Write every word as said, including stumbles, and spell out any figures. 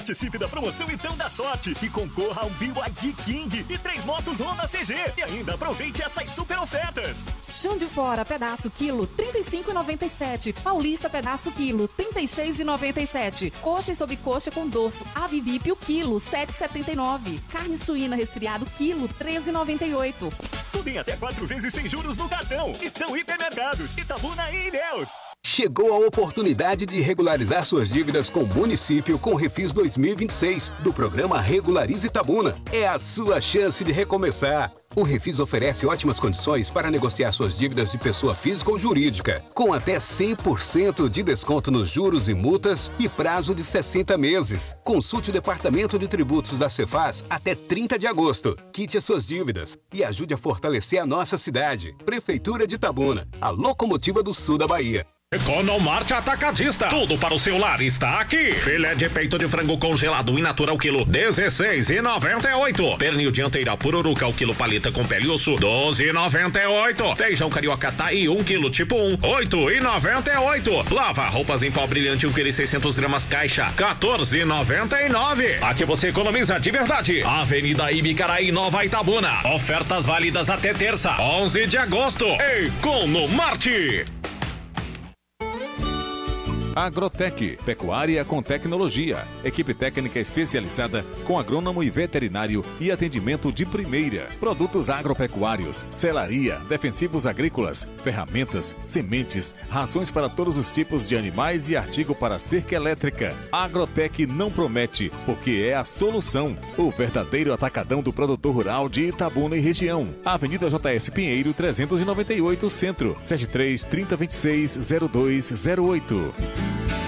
Participe da promoção Então da Sorte e concorra a um B Y D King e três motos Honda C G. E ainda aproveite essas super ofertas. Chão de fora, pedaço quilo, trinta e cinco reais e noventa e sete centavos. Paulista, pedaço quilo, trinta e seis reais e noventa e sete centavos. Coxa e sobrecoxa com dorso, Avivip, o quilo, sete reais e setenta e nove centavos. Carne suína resfriado, quilo, treze reais e noventa e oito centavos. Tudo em até quatro vezes sem juros no cartão. Então, Hipermercados, Itabuna e Ilhéus. Chegou a oportunidade de regularizar suas dívidas com o município com o Refis dois mil e vinte e seis, do programa Regularize Itabuna. É a sua chance de recomeçar. O Refis oferece ótimas condições para negociar suas dívidas de pessoa física ou jurídica, com até cem por cento de desconto nos juros e multas e prazo de sessenta meses. Consulte o Departamento de Tributos da Cefaz até trinta de agosto. Quite as suas dívidas e ajude a fortalecer a nossa cidade. Prefeitura de Itabuna, a locomotiva do sul da Bahia. Economarte Atacadista. Tudo para o seu lar está aqui. Filé de peito de frango congelado in natura ao quilo, dezesseis reais e noventa e oito centavos. Pernil dianteira pururuca ao quilo paleta com pele e osso, doze reais e noventa e oito centavos. Feijão carioca Taí um quilo tipo um, oito reais e noventa e oito centavos. Lava roupas em pó brilhante um quilo e seiscentos gramas caixa, quatorze reais e noventa e nove centavos. Aqui você economiza de verdade. Avenida Ibicaraí, Nova Itabuna. Ofertas válidas até terça, onze de agosto. Economarte. Agrotec, pecuária com tecnologia. Equipe técnica especializada com agrônomo e veterinário e atendimento de primeira. Produtos agropecuários, selaria, defensivos agrícolas, ferramentas, sementes, rações para todos os tipos de animais e artigo para cerca elétrica. Agrotec não promete, porque é a solução. O verdadeiro atacadão do produtor rural de Itabuna e região. Avenida J S Pinheiro, trezentos e noventa e oito, Centro. sete três, trinta, vinte e seis, zero dois zero oito.